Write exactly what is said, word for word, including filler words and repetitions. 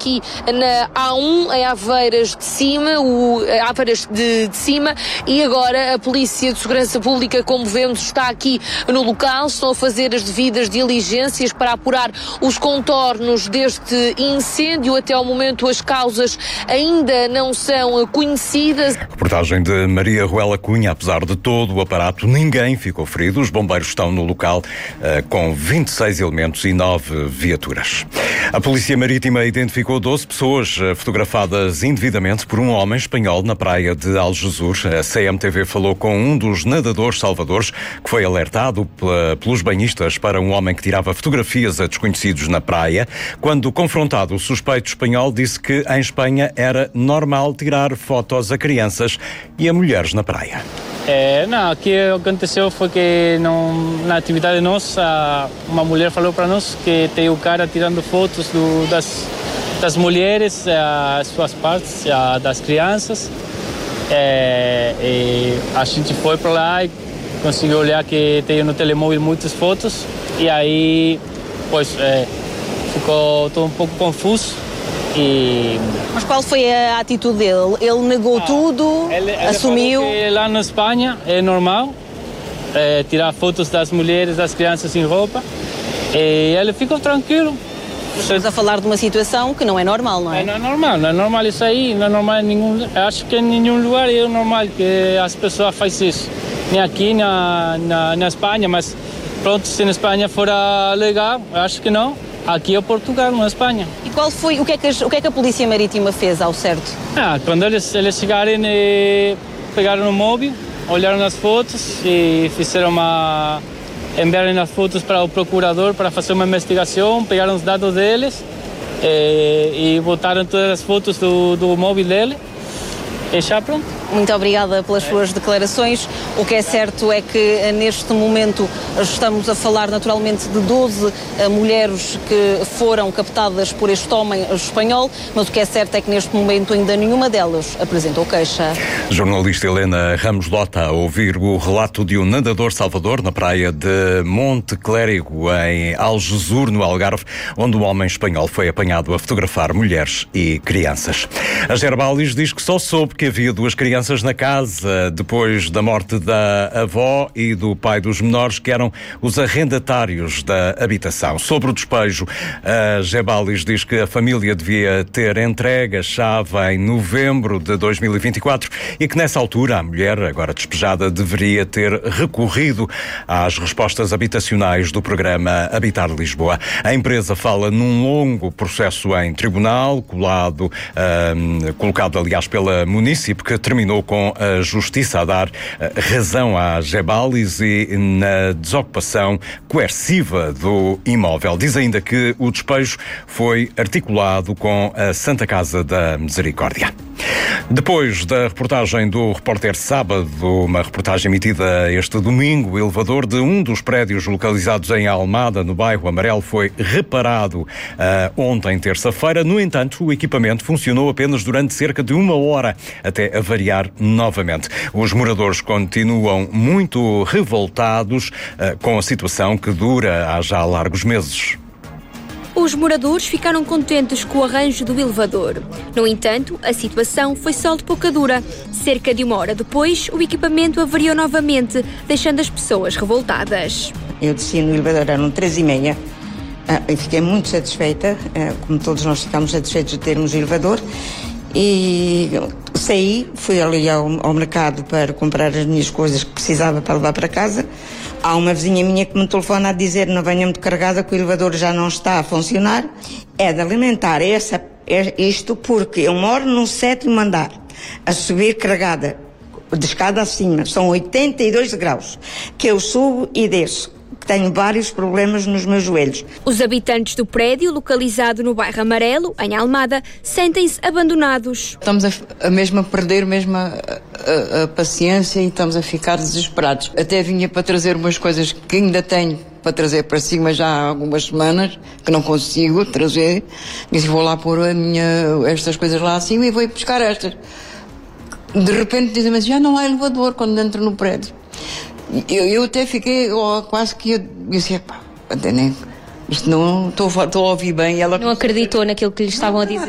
aqui na A um, em Aveiras de Cima, o Aveiras de, de Cima, e agora a Polícia de Segurança Pública, como vemos, está aqui no local, estão a fazer as devidas diligências para apurar os contornos deste incêndio. Até ao momento as causas ainda não são conhecidas. Reportagem de Maria Ruela Cunha. Apesar de todo o aparato, ninguém ficou ferido. Os bombeiros estão no local uh, com vinte e seis elementos e nove viaturas. A Polícia Marítima identificou doze pessoas uh, fotografadas indevidamente por um homem espanhol na praia de Algesur. A C M T V falou com um dos nadadores salvadores que foi alertado pela, pelos banhistas para um homem que tirava fotografias a desconhecidos na praia. Quando confrontado, o suspeito espanhol disse que em Espanha era normal tirar fotos a crianças e a mulheres na praia. É, não, o que aconteceu foi que não, na atividade nossa, uma mulher falou para nós que tem o cara tirando fotos do, das, das mulheres, as suas partes, a, das crianças. É, e a gente foi para lá e conseguiu olhar que tem no telemóvel muitas fotos. E aí, pois, é, ficou todo um pouco confuso. E... Mas qual foi a atitude dele? Ele negou ah, tudo, ele, ele assumiu? Falou que lá na Espanha é normal é, tirar fotos das mulheres, das crianças sem roupa, e ele ficou tranquilo. Estamos a falar de uma situação que não é normal, não é? É, não é normal, não é normal isso aí, não é normal em nenhum... Acho que em nenhum lugar é normal que as pessoas façam isso. Nem aqui na, na, na Espanha, mas pronto, se na Espanha fora legal, acho que não. Aqui é Portugal, não é Espanha. E qual foi, o que é que, o que é que a Polícia Marítima fez ao certo? Ah, quando eles, eles chegaram, e pegaram o móvel, olharam as fotos e fizeram uma... enviaram as fotos para o procurador para fazer uma investigação, pegaram os dados deles e, e botaram todas as fotos do, do móvel dele e já pronto. Muito obrigada pelas suas declarações. O que é certo é que neste momento estamos a falar naturalmente de doze mulheres que foram captadas por este homem espanhol, mas o que é certo é que neste momento ainda nenhuma delas apresentou queixa. Jornalista Helena Ramos Lota a ouvir o relato de um nadador salvador na praia de Monte Clérigo, em Algesur, no Algarve, onde um homem espanhol foi apanhado a fotografar mulheres e crianças. A Gerbalis diz que só soube que havia duas crianças na casa depois da morte da avó e do pai dos menores, que eram os arrendatários da habitação. Sobre o despejo, a Gerbalis diz que a família devia ter entregue a chave em novembro de dois mil e vinte e quatro e que nessa altura a mulher, agora despejada, deveria ter recorrido às respostas habitacionais do programa Habitar Lisboa. A empresa fala num longo processo em tribunal, colado, um, colocado aliás pela munícipe, que terminou com a Justiça a dar razão à Gerbalis e na desocupação coerciva do imóvel. Diz ainda que o despejo foi articulado com a Santa Casa da Misericórdia. Depois da reportagem do Repórter Sábado, uma reportagem emitida este domingo, o elevador de um dos prédios localizados em Almada, no bairro Amarelo, foi reparado uh, ontem, terça-feira. No entanto, o equipamento funcionou apenas durante cerca de uma hora, até avariar novamente. Os moradores continuam muito revoltados uh, com a situação que dura há já largos meses. Os moradores ficaram contentes com o arranjo do elevador. No entanto, a situação foi só de pouca dura. Cerca de uma hora depois, o equipamento avariou novamente, deixando as pessoas revoltadas. Eu desci no elevador, eram três e meia, e fiquei muito satisfeita, como todos nós ficámos satisfeitos de termos o elevador, e saí, fui ali ao, ao mercado para comprar as minhas coisas que precisava para levar para casa. Há uma vizinha minha que me telefona a dizer: não venha muito carregada, que o elevador já não está a funcionar. É de alimentar essa, é isto porque eu moro num sétimo andar, a subir carregada, de escada acima, são oitenta e dois graus, que eu subo e desço. Tenho vários problemas nos meus joelhos. Os habitantes do prédio, localizado no bairro Amarelo, em Almada, sentem-se abandonados. Estamos a, a mesmo a perder mesmo a, a, a paciência e estamos a ficar desesperados. Até vinha para trazer umas coisas que ainda tenho para trazer para cima já há algumas semanas, que não consigo trazer. Disse: vou lá pôr a minha, estas coisas lá acima e vou ir buscar estas. De repente dizem-me assim: já não há elevador quando entro no prédio. Eu, eu até fiquei oh, quase que eu disse: pá, isto não, estou a ouvir bem. Ela não acreditou naquilo que lhe estavam a dizer?